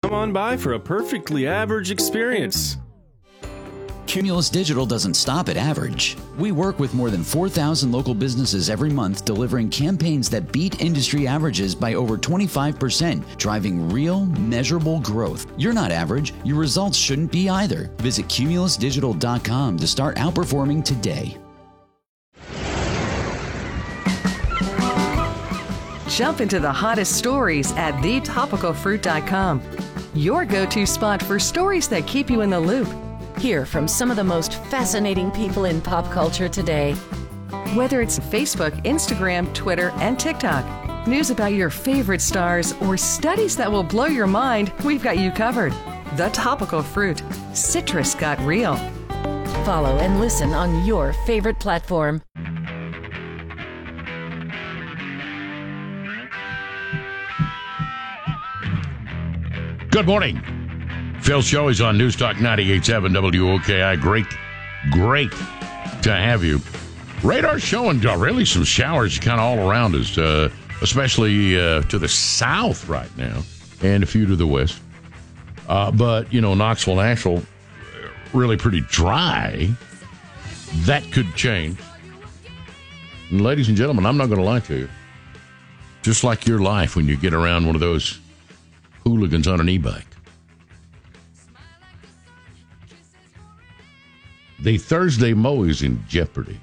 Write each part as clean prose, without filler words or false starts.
Come on by for a perfectly average experience. Cumulus Digital doesn't stop at average. We work with more than 4,000 local businesses every month, delivering campaigns that beat industry averages by over 25%, driving real, measurable growth. You're not average. Your results shouldn't be either. Visit cumulusdigital.com to start outperforming today. Jump into the hottest stories at thetopicalfruit.com. Your go-to spot for stories that keep you in the loop. Hear from some of the most fascinating people in pop culture today. Whether it's Facebook, Instagram, Twitter, and TikTok, news about your favorite stars, or studies that will blow your mind, we've got you covered. The Topical Fruit. Citrus got real. Follow and listen on your favorite platform. Good morning. Phil Show is on News Talk 98.7 WOKI. Great to have you. Radar showing really some showers kind of all around us, especially to the south right now, and a few to the west. But, Knoxville and Asheville, really pretty dry. That could change. And ladies and gentlemen, I'm not going to lie to you. Just like your life when you get around one of those hooligans on an e-bike. The Thursday Mow is in jeopardy.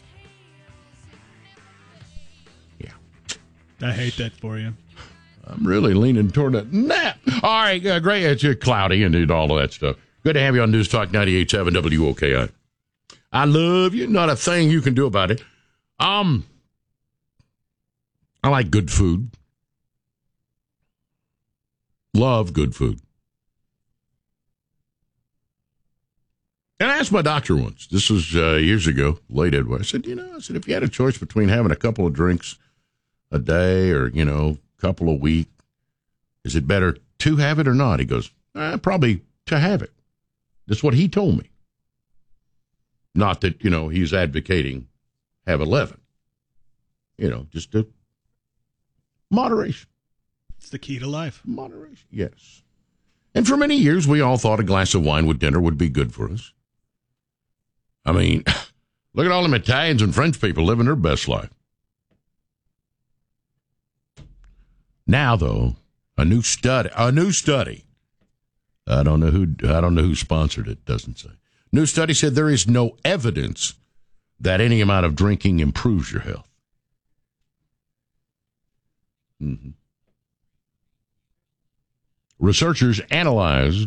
Yeah. I hate that for you. I'm really leaning toward a nap. All right, great. It's cloudy and all of that stuff. Good to have you on News Talk 98.7 WOKI. I love you. Not a thing you can do about it. I like good food. Love good food. And I asked my doctor once, this was years ago, late Edward. I said, if you had a choice between having a couple of drinks a day or, a couple a week, is it better to have it or not? He goes, probably to have it. That's what he told me. Not that, he's advocating have 11. Just a moderation. It's the key to life. Moderation, yes. And for many years, we all thought a glass of wine with dinner would be good for us. I mean, look at all them Italians and French people living their best life. Now, though, a new study. I don't know who sponsored it. Doesn't say. New study said there is no evidence that any amount of drinking improves your health. Mm-hmm. Researchers analyzed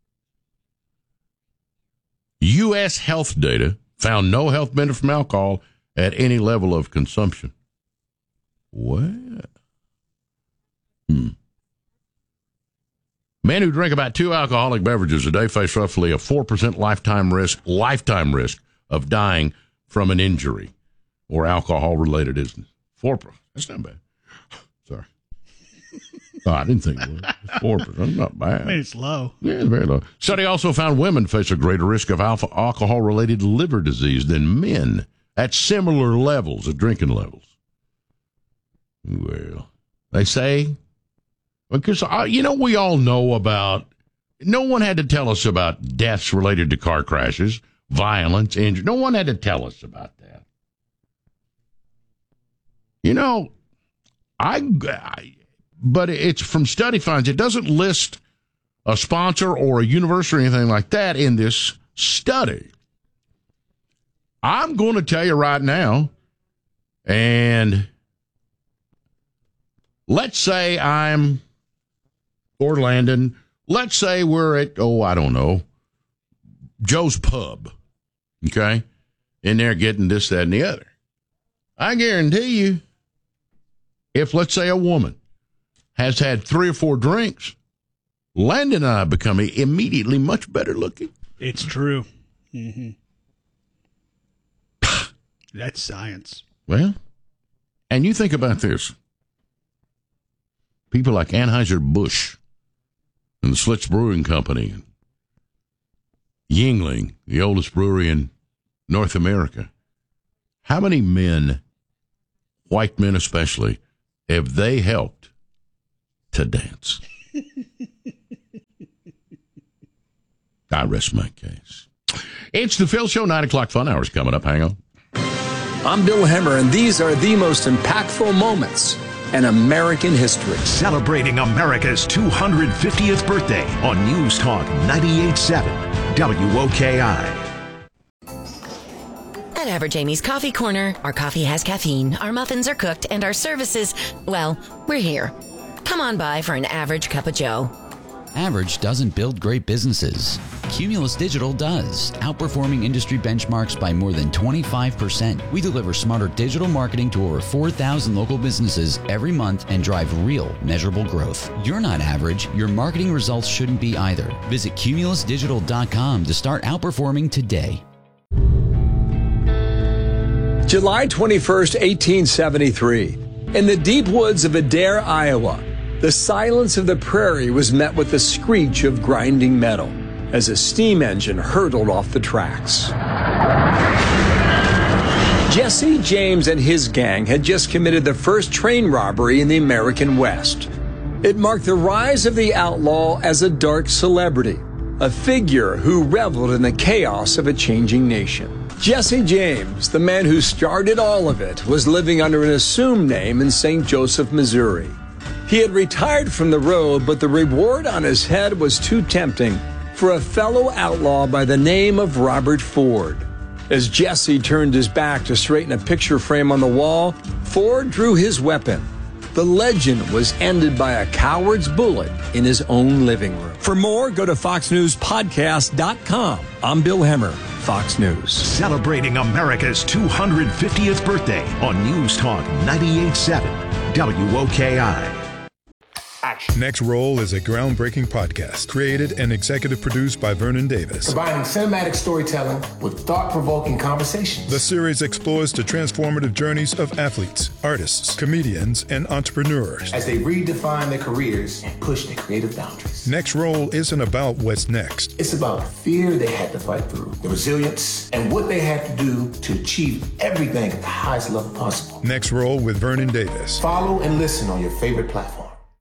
U.S. health data, found no health benefit from alcohol at any level of consumption. What? Men who drink about 2 alcoholic beverages a day face roughly a 4% lifetime risk of dying from an injury or alcohol-related illness. 4%. That's not bad. Sorry. Oh, I didn't think it was. 4%. Not bad. I mean, it's low. Yeah, it's very low. Study also found women face a greater risk of alcohol-related liver disease than men at similar levels of drinking levels. Well, they say, because, we all know about, no one had to tell us about deaths related to car crashes, violence, injury. No one had to tell us about that. But it's from study finds. It doesn't list a sponsor or a university or anything like that in this study. I'm going to tell you right now, and let's say I'm Orlando. Let's say we're at, I don't know, Joe's Pub, okay? And they're getting this, that, and the other. I guarantee you, if, let's say, a woman has had 3 or 4 drinks, Landon and I become immediately much better looking. It's true. Mm-hmm. That's science. Well, and you think about this. People like Anheuser-Busch and the Schlitz Brewing Company, and Yuengling, the oldest brewery in North America. How many men, white men especially, have they helped to dance? I rest my case. It's the Phil Show, 9 o'clock fun hours coming up. Hang on. I'm Bill Hemmer, and these are the most impactful moments in American history. Celebrating America's 250th birthday on News Talk 98.7 WOKI. At Average Amy's Coffee Corner, our coffee has caffeine, our muffins are cooked, and our services, well, we're here. Come on by for an average cup of joe. Average doesn't build great businesses. Cumulus Digital does, outperforming industry benchmarks by more than 25%. We deliver smarter digital marketing to over 4,000 local businesses every month and drive real, measurable growth. You're not average. Your marketing results shouldn't be either. Visit cumulusdigital.com to start outperforming today. July 21st, 1873. In the deep woods of Adair, Iowa, the silence of the prairie was met with the screech of grinding metal as a steam engine hurtled off the tracks. Jesse James and his gang had just committed the first train robbery in the American West. It marked the rise of the outlaw as a dark celebrity, a figure who reveled in the chaos of a changing nation. Jesse James, the man who started all of it, was living under an assumed name in St. Joseph, Missouri. He had retired from the road, but the reward on his head was too tempting for a fellow outlaw by the name of Robert Ford. As Jesse turned his back to straighten a picture frame on the wall, Ford drew his weapon. The legend was ended by a coward's bullet in his own living room. For more, go to foxnewspodcast.com. I'm Bill Hemmer, Fox News. Celebrating America's 250th birthday on News Talk 98.7 WOKI. Next Roll is a groundbreaking podcast created and executive produced by Vernon Davis. Combining cinematic storytelling with thought-provoking conversations. The series explores the transformative journeys of athletes, artists, comedians, and entrepreneurs as they redefine their careers and push their creative boundaries. Next Roll isn't about what's next. It's about the fear they had to fight through, the resilience, and what they had to do to achieve everything at the highest level possible. Next Roll with Vernon Davis. Follow and listen on your favorite platform.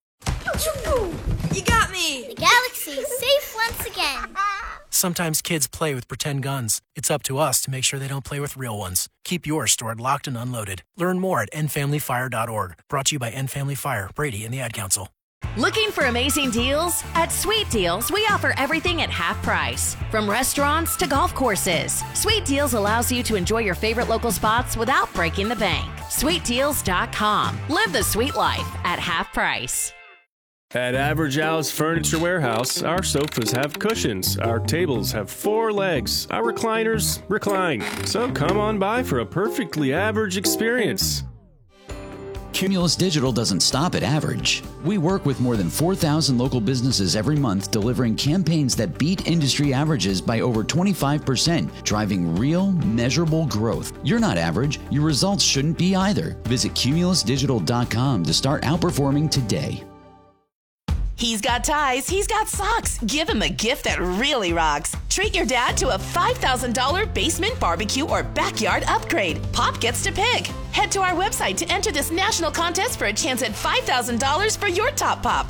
You got me! The galaxy is safe once again. Sometimes kids play with pretend guns. It's up to us to make sure they don't play with real ones. Keep yours stored locked and unloaded. Learn more at endfamilyfire.org. Brought to you by End Family Fire, Brady, and the Ad Council. Looking for amazing deals? At Sweet Deals, we offer everything at half price. From restaurants to golf courses. Sweet Deals allows you to enjoy your favorite local spots without breaking the bank. SweetDeals.com. Live the sweet life at half price. At Average Al's Furniture Warehouse, our sofas have cushions, our tables have 4 legs, our recliners recline. So come on by for a perfectly average experience. Cumulus Digital doesn't stop at average. We work with more than 4,000 local businesses every month, delivering campaigns that beat industry averages by over 25%, driving real, measurable growth. You're not average. Your results shouldn't be either. Visit cumulusdigital.com to start outperforming today. He's got ties, he's got socks. Give him a gift that really rocks. Treat your dad to a $5,000 basement barbecue or backyard upgrade. Pop gets to pick. Head to our website to enter this national contest for a chance at $5,000 for your top pop.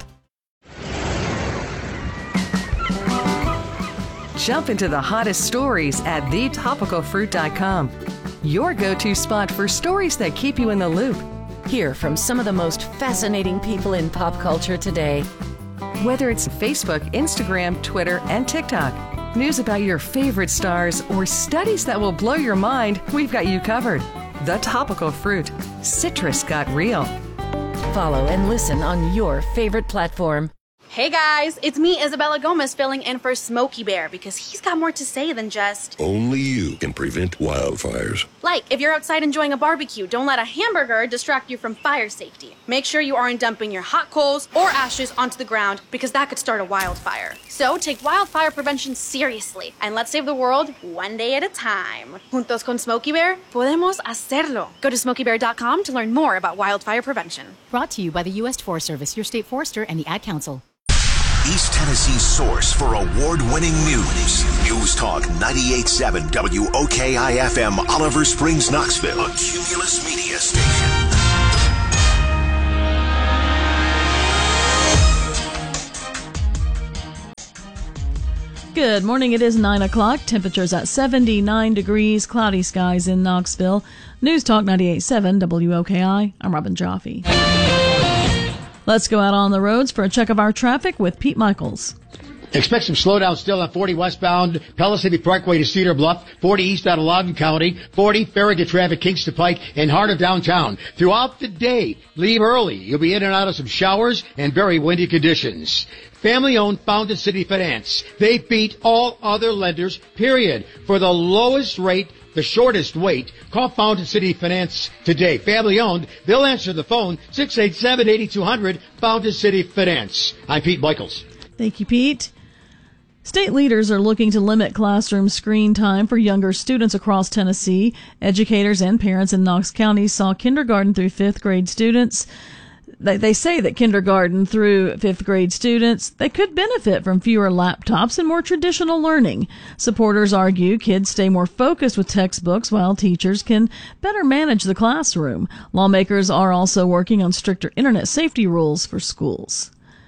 Jump into the hottest stories at thetopicalfruit.com. Your go-to spot for stories that keep you in the loop. Hear from some of the most fascinating people in pop culture today. Whether it's Facebook, Instagram, Twitter, and TikTok, news about your favorite stars, or studies that will blow your mind, we've got you covered. The Topical Fruit. Citrus got real. Follow and listen on your favorite platform. Hey guys, it's me, Isabella Gomez, filling in for Smokey Bear because he's got more to say than just... Only you can prevent wildfires. Like, if you're outside enjoying a barbecue, don't let a hamburger distract you from fire safety. Make sure you aren't dumping your hot coals or ashes onto the ground because that could start a wildfire. So take wildfire prevention seriously and let's save the world one day at a time. Juntos con Smokey Bear, podemos hacerlo. Go to smokeybear.com to learn more about wildfire prevention. Brought to you by the U.S. Forest Service, your state forester, and the Ad Council. East Tennessee's source for award-winning news. News Talk 98.7 WOKI-FM, Oliver Springs, Knoxville. A Cumulus Media Station. Good morning. It is 9 o'clock. Temperatures at 79 degrees. Cloudy skies in Knoxville. News Talk 98.7 WOKI. I'm Robin Jaffe. Let's go out on the roads for a check of our traffic with Pete Michaels. Expect some slowdown still on 40 westbound, Pella City Parkway to Cedar Bluff, 40 east out of Loudon County, 40 Farragut traffic, Kingston Pike, and heart of downtown. Throughout the day, leave early. You'll be in and out of some showers and very windy conditions. Family-owned Fountain City Finance. They beat all other lenders, period. For the lowest rate, the shortest wait, call Fountain City Finance today. Family-owned, they'll answer the phone, 687-8200, Fountain City Finance. I'm Pete Michaels. Thank you, Pete. State leaders are looking to limit classroom screen time for younger students across Tennessee. Educators and parents in Knox County saw kindergarten through 5th grade students. They say that kindergarten through 5th grade students, they could benefit from fewer laptops and more traditional learning. Supporters argue kids stay more focused with textbooks while teachers can better manage the classroom. Lawmakers are also working on stricter internet safety rules for schools.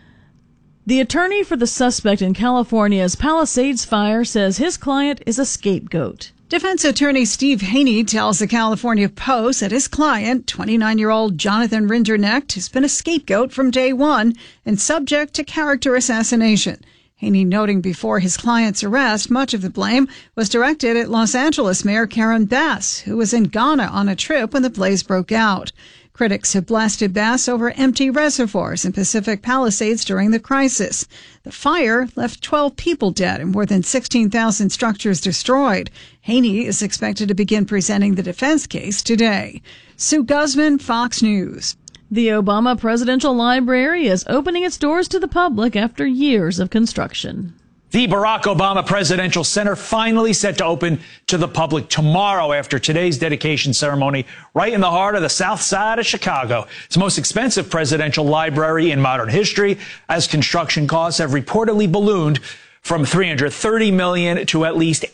The attorney for the suspect in California's Palisades fire says his client is a scapegoat. Defense attorney Steve Haney tells the California Post that his client, 29-year-old Jonathan Rinderknecht, has been a scapegoat from day one and subject to character assassination. Haney noting before his client's arrest, much of the blame was directed at Los Angeles Mayor Karen Bass, who was in Ghana on a trip when the blaze broke out. Critics have blasted Bass over empty reservoirs in Pacific Palisades during the crisis. The fire left 12 people dead and more than 16,000 structures destroyed. Haney is expected to begin presenting the defense case today. Sue Guzman, Fox News. The Obama Presidential Library is opening its doors to the public after years of construction. The Barack Obama Presidential Center finally set to open to the public tomorrow after today's dedication ceremony right in the heart of the South Side of Chicago. It's the most expensive presidential library in modern history, as construction costs have reportedly ballooned from $330 million to at least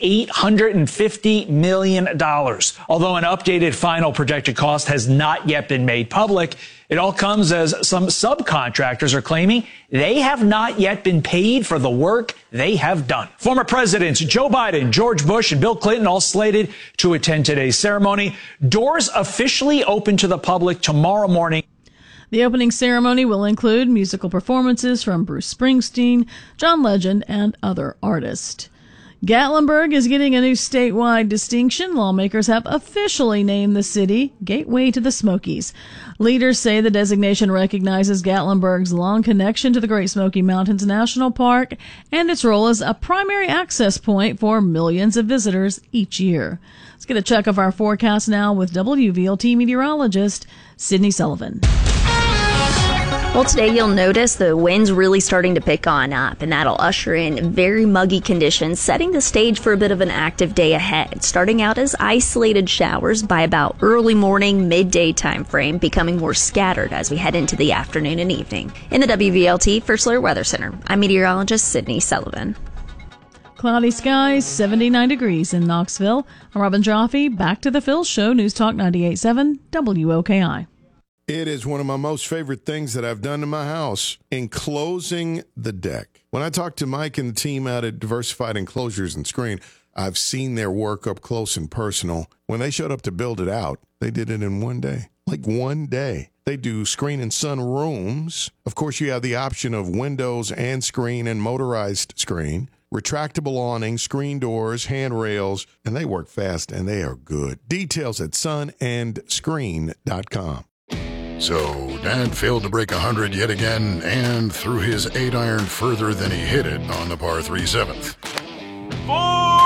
$850 million. Although an updated final projected cost has not yet been made public, it all comes as some subcontractors are claiming they have not yet been paid for the work they have done. Former presidents Joe Biden, George Bush, and Bill Clinton all slated to attend today's ceremony. Doors officially open to the public tomorrow morning. The opening ceremony will include musical performances from Bruce Springsteen, John Legend, and other artists. Gatlinburg is getting a new statewide distinction. Lawmakers have officially named the city Gateway to the Smokies. Leaders say the designation recognizes Gatlinburg's long connection to the Great Smoky Mountains National Park and its role as a primary access point for millions of visitors each year. Let's get a check of our forecast now with WVLT meteorologist Sydney Sullivan. Well, today you'll notice the wind's really starting to pick on up, and that'll usher in very muggy conditions, setting the stage for a bit of an active day ahead, starting out as isolated showers by about early morning, midday time frame, becoming more scattered as we head into the afternoon and evening. In the WVLT First Alert Weather Center, I'm meteorologist Sydney Sullivan. Cloudy skies, 79 degrees in Knoxville. I'm Robin Jaffe. Back to the Phil Show, News Talk 98.7 WOKI. It is one of my most favorite things that I've done to my house, enclosing the deck. When I talked to Mike and the team out at Diversified Enclosures and Screen, I've seen their work up close and personal. When they showed up to build it out, they did it in one day. Like one day. They do screen and sun rooms. Of course, you have the option of windows and screen and motorized screen, retractable awning, screen doors, handrails, and they work fast and they are good. Details at sunandscreen.com. So, Dad failed to break 100 yet again and threw his 8-iron further than he hit it on the par 3 7th. 4!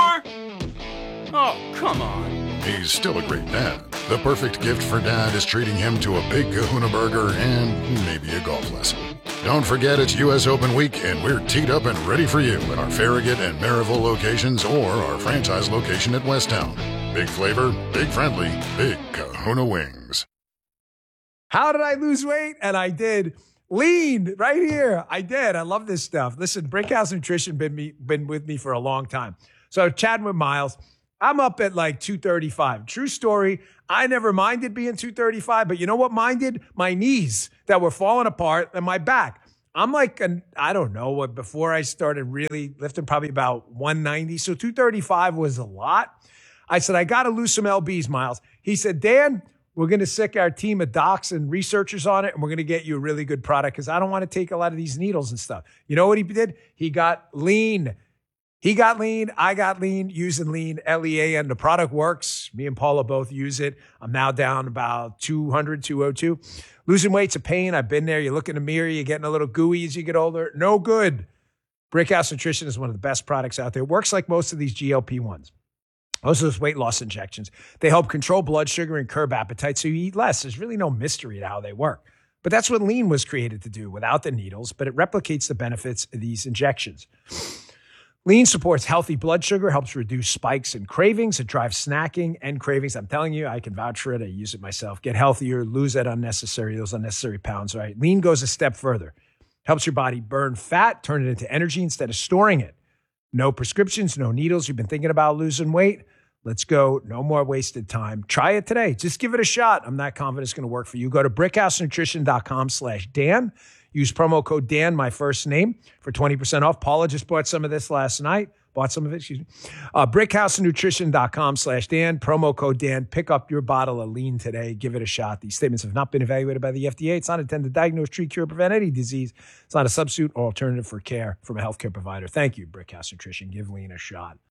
Oh, come on. He's still a great dad. The perfect gift for Dad is treating him to a big Kahuna burger and maybe a golf lesson. Don't forget it's U.S. Open week and we're teed up and ready for you at our Farragut and Maryville locations or our franchise location at Westtown. Big flavor, big friendly, big Kahuna wings. How did I lose weight? And I did. Lean right here. I did. I love this stuff. Listen, Brinkhouse Nutrition been with me for a long time. So chatting with Miles, I'm up at like 235. True story. I never minded being 235, but you know what minded? My knees that were falling apart and my back. I'm like, I don't know, before I started really lifting, probably about 190. So 235 was a lot. I said, I got to lose some lbs, Miles. He said, Dan, we're going to sick our team of docs and researchers on it, and we're going to get you a really good product because I don't want to take a lot of these needles and stuff. You know what he did? He got lean. He got lean. I got lean using lean, LEAN. The product works. Me and Paula both use it. I'm now down about 200, 202. Losing weight's a pain. I've been there. You look in the mirror, you're getting a little gooey as you get older. No good. Brickhouse Nutrition is one of the best products out there. It works like most of these GLP-1s. Most of those weight loss injections. They help control blood sugar and curb appetite so you eat less. There's really no mystery to how they work. But that's what lean was created to do without the needles, but it replicates the benefits of these injections. Lean supports healthy blood sugar, helps reduce spikes and cravings. It drives snacking and cravings. I'm telling you, I can vouch for it. I use it myself. Get healthier, lose those unnecessary pounds, right? Lean goes a step further. Helps your body burn fat, turn it into energy instead of storing it. No prescriptions, no needles. You've been thinking about losing weight? Let's go. No more wasted time. Try it today. Just give it a shot. I'm not confident it's going to work for you. Go to brickhousenutrition.com/Dan. Use promo code Dan, my first name, for 20% off. Paula just bought some of this last night. brickhousenutrition.com/Dan. Promo code Dan. Pick up your bottle of lean today. Give it a shot. These statements have not been evaluated by the FDA. It's not intended to diagnose, treat, cure, prevent any disease. It's not a substitute or alternative for care from a healthcare provider. Thank you, Brickhouse Nutrition. Give lean a shot.